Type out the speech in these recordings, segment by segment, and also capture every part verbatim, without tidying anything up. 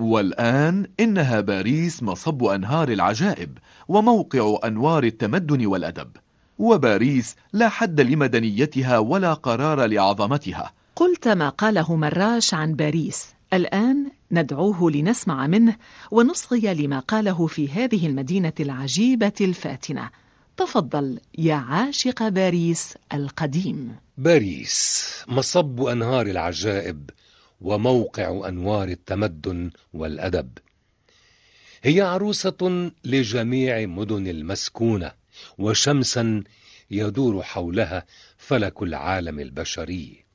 والآن إنها باريس مصب أنهار العجائب وموقع أنوار التمدن والأدب، وباريس لا حد لمدنيتها ولا قرار لعظمتها. قلت ما قاله مراش عن باريس، الآن ندعوه لنسمع منه ونصغي لما قاله في هذه المدينة العجيبة الفاتنة. تفضل يا عاشق باريس القديم. باريس مصب أنهار العجائب وموقع أنوار التمدن والأدب، هي عروسة لجميع مدن المسكونة وشمسا يدور حولها فلك العالم البشري.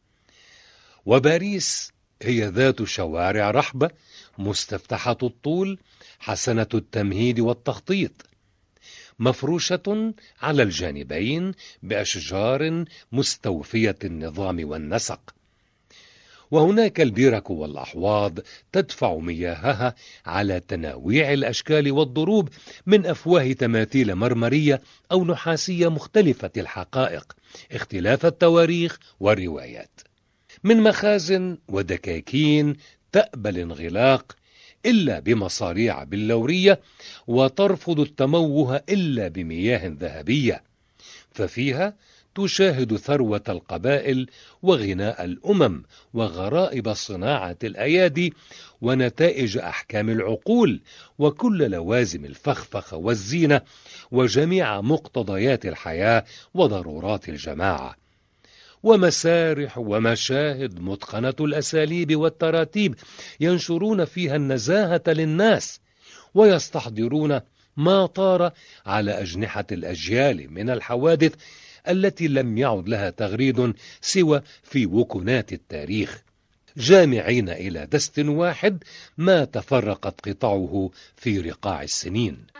وباريس هي ذات شوارع رحبة مستفتحة الطول حسنة التمهيد والتخطيط، مفروشة على الجانبين بأشجار مستوفية النظام والنسق، وهناك البرك والأحواض تدفع مياهها على تناويع الأشكال والضروب من أفواه تماثيل مرمرية أو نحاسية مختلفة الحقائق اختلاف التواريخ والروايات، من مخازن ودكاكين تأبى الانغلاق إلا بمصاريع بلورية وترفض التموه إلا بمياه ذهبية، ففيها تشاهد ثروة القبائل وغناء الأمم وغرائب صناعة الأيادي ونتائج أحكام العقول وكل لوازم الفخفخ والزينة وجميع مقتضيات الحياة وضرورات الجماعة، ومسارح ومشاهد متقنة الأساليب والتراتيب ينشرون فيها النزاهة للناس ويستحضرون ما طار على أجنحة الأجيال من الحوادث التي لم يعد لها تغريد سوى في وكنات التاريخ، جامعين إلى دست واحد ما تفرقت قطعه في رقاع السنين.